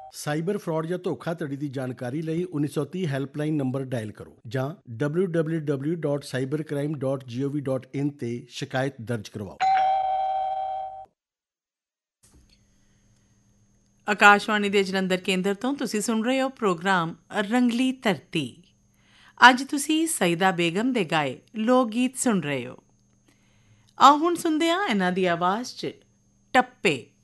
Cyber fraud ਜਾਂ ਧੋਖਾਧੜੀ ਦੀ ਜਾਣਕਾਰੀ ਲਈ 1930 ਹੈਲਪਲਾਈਨ ਨੰਬਰ ਡਾਇਲ ਕਰੋ ਜਾਂ www.cybercrime.gov.in ਤੇ ਸ਼ਿਕਾਇਤ ਦਰਜ ਕਰਵਾਓ। ਆਕਾਸ਼ਵਾਣੀ ਦੇ ਜਲੰਧਰ ਕੇਂਦਰ ਤੋਂ ਤੁਸੀਂ ਸੁਣ ਰਹੇ ਹੋ ਪ੍ਰੋਗਰਾਮ ਰੰਗਲੀ ਧਰਤੀ। ਅੱਜ ਤੁਸੀਂ ਸਈਦਾ ਬੇਗਮ ਦੇ ਗਾਏ ਲੋਕ ਗੀਤ ਸੁਣ ਰਹੇ ਹੋ। ਆਓ ਹੁਣ ਸੁਣਦੇ ਹਾਂ ਇਹਨਾਂ ਦੀ ਆਵਾਜ਼ 'ਚ ਟੱਪੇ।